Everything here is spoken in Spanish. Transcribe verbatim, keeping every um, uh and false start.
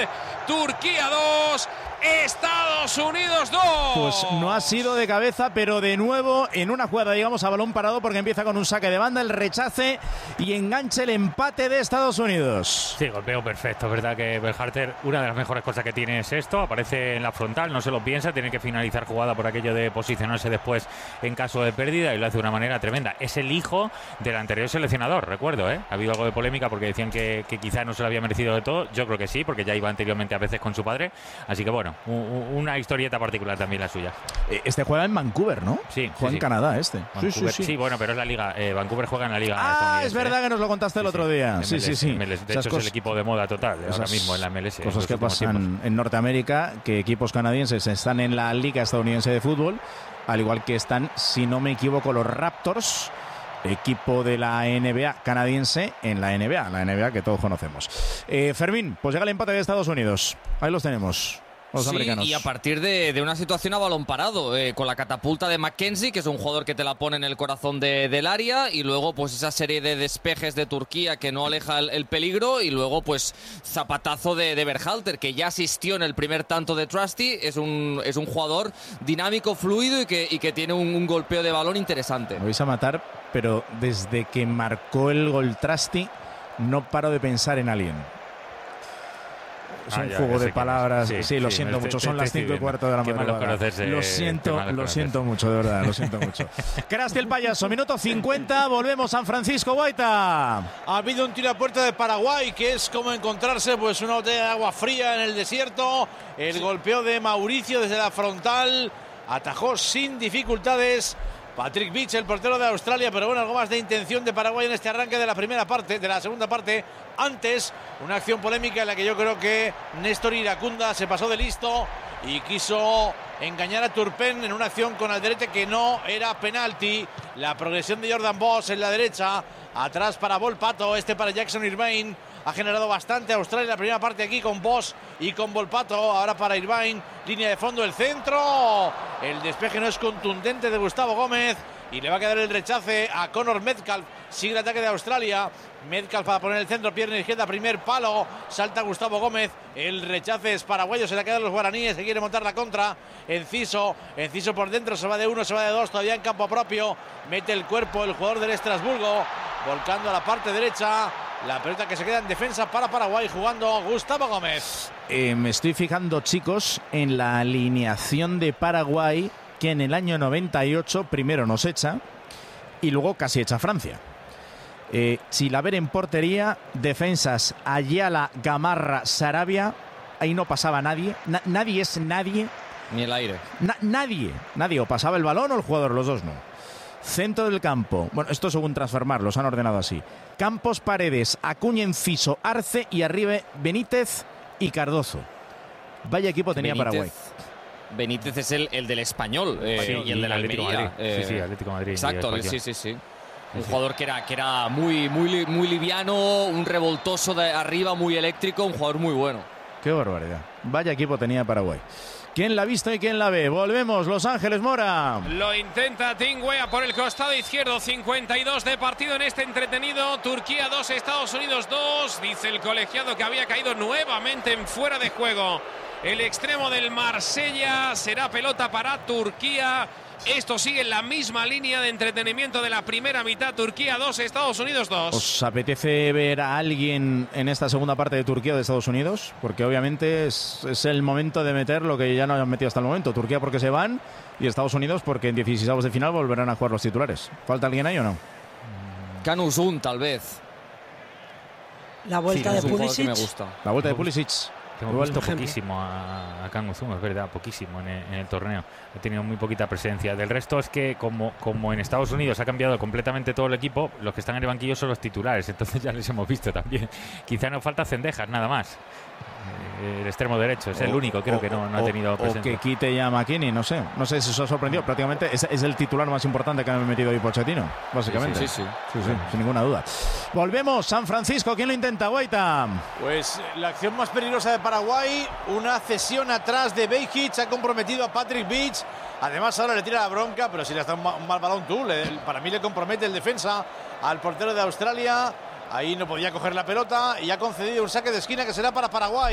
Qatar. Turquía dos, Estados Unidos dos. Pues no ha sido de cabeza, pero de nuevo en una jugada, digamos, a balón parado, porque empieza con un saque de banda, el rechace y enganche el empate de Estados Unidos. Sí, golpeo perfecto, es verdad que Berhalter, una de las mejores cosas que tiene es esto, aparece en la frontal, no se lo piensa, tiene que finalizar jugada por aquello de posicionarse después en caso de pérdida y lo hace de una manera tremenda. Es el hijo del anterior seleccionador, recuerdo, ¿eh? Ha habido algo de polémica porque decían que, que quizá no se lo había merecido de todo, yo creo que sí, porque ya iba anteriormente a veces con su padre, así que bueno, una historieta particular también la suya. Este juega en Vancouver, ¿no? Sí. Juega sí, en Canadá este. Vancouver, sí, sí, sí. sí, bueno, pero es la liga. Eh, Vancouver juega en la liga. Ah, es verdad, ¿eh? Que nos lo contaste el sí, otro día. Sí, sí, sí. M L S. De Esas hecho, es el equipo de moda total esas ahora mismo en la M L S. Cosas que pasan tiempos. En Norteamérica, que equipos canadienses están en la Liga Estadounidense de Fútbol, al igual que están, si no me equivoco, los Raptors, equipo de la N B A canadiense, en la N B A, la N B A que todos conocemos. Eh, Fermín, pues llega el empate de Estados Unidos. Ahí los tenemos. Los sí, americanos. Y a partir de, de una situación a balón parado, eh, con la catapulta de McKenzie, que es un jugador que te la pone en el corazón de, del área, y luego pues esa serie de despejes de Turquía que no aleja el, el peligro, y luego pues zapatazo de, de Berhalter, que ya asistió en el primer tanto de Trusty. Es un, es un jugador dinámico, fluido y que, y que tiene un, un golpeo de balón interesante. Me vais a matar, pero desde que marcó el gol Trusty no paro de pensar en alguien. Es un ah, ya, juego de palabras. Sí, sí, lo sí, siento mucho. Son las cinco y cuarto de la madrugada. Eh, lo siento, lo siento mucho, de verdad, lo siento mucho. Crasti el payaso, minuto cincuenta, volvemos San Francisco, Guaita. Ha habido un tiro a puerta de Paraguay, que es como encontrarse pues una botella de agua fría en el desierto. El golpeo de Mauricio desde la frontal, atajó sin dificultades Patrick Beach, el portero de Australia, pero bueno, algo más de intención de Paraguay en este arranque de la primera parte, de la segunda parte. Antes, una acción polémica en la que yo creo que Néstor Iracunda se pasó de listo y quiso engañar a Turpin en una acción con Alderete que no era penalti. La progresión de Jordan Boss en la derecha, atrás para Volpato, este para Jackson Irvine. Ha generado bastante Australia en la primera parte aquí con Boss y con Volpato. Ahora para Irvine, línea de fondo, el centro. El despeje no es contundente de Gustavo Gómez y le va a quedar el rechace a Connor Metcalf. Sigue el ataque de Australia. Metcalf para poner el centro, pierna izquierda, primer palo. Salta Gustavo Gómez. El rechace es paraguayo, se le quedan los guaraníes. Se quiere montar la contra. Enciso, Enciso por dentro, se va de uno, se va de dos. Todavía en campo propio. Mete el cuerpo el jugador del Estrasburgo, volcando a la parte derecha. La pelota que se queda en defensa para Paraguay, jugando Gustavo Gómez. Eh, me estoy fijando, chicos, en la alineación de Paraguay, que en el año noventa y ocho primero nos echa y luego casi echa Francia. Eh, Chilaver en portería, defensas Ayala, Gamarra, Sarabia. Ahí no pasaba nadie. Na- nadie es nadie. Ni el aire. Na- nadie. Nadie. O pasaba el balón o el jugador, los dos no. Centro del campo. Bueno, esto según Transfermarkt, los han ordenado así. Campos, Paredes, Acuña, Enciso, Arce y arriba Benítez y Cardozo. Vaya equipo tenía Benítez, Paraguay. Benítez es el, el del Español eh, sí, y el del Atlético Almería. Madrid. Eh, sí, sí, Atlético Madrid. Exacto, sí, sí, sí. Un sí. jugador que era, que era muy, muy, muy liviano, un revoltoso de arriba, muy eléctrico, un jugador muy bueno. Qué barbaridad. Vaya equipo tenía Paraguay. ¿Quién la ha visto y quién la ve? Volvemos, Los Ángeles, Mora. Lo intenta Tingwea por el costado izquierdo. cincuenta y dos de partido en este entretenido. Turquía dos, Estados Unidos dos. Dice el colegiado que había caído nuevamente en fuera de juego el extremo del Marsella. Será pelota para Turquía. Esto sigue en la misma línea de entretenimiento de la primera mitad. Turquía dos, Estados Unidos dos. ¿Os apetece ver a alguien en esta segunda parte de Turquía o de Estados Unidos? Porque obviamente es, es el momento de meter lo que ya no han metido hasta el momento. Turquía porque se van y Estados Unidos porque en dieciséis de final volverán a jugar los titulares. ¿Falta alguien ahí o no? Canuzun, tal vez. La vuelta sí, de es un jugador Pulisic. que me gusta. La vuelta de Pulisic. Hemos visto poquísimo a, a Canuzun, es verdad, poquísimo en el, en el torneo. Ha tenido muy poquita presencia. Del resto es que como, como en Estados Unidos ha cambiado completamente todo el equipo, los que están en el banquillo son los titulares, entonces ya les hemos visto también. Quizá nos falta Cendejas, nada más. El extremo derecho, es el único, creo o, que no, no ha tenido o, presencia. O que quite ya a McKinney, no sé. No sé si os ha sorprendido. Prácticamente es, es el titular más importante que ha metido hoy Pochettino, básicamente. Sí, sí, sí. sí, sí, sin ninguna duda. Volvemos, San Francisco. ¿Quién lo intenta, Guaita? Pues la acción más peligrosa de Paraguay, una cesión atrás de Bejic, ha comprometido a Patrick Beach. Además ahora le tira la bronca, pero si le está un, un mal balón tú, le, para mí le compromete el defensa al portero de Australia. Ahí no podía coger la pelota y ha concedido un saque de esquina que será para Paraguay.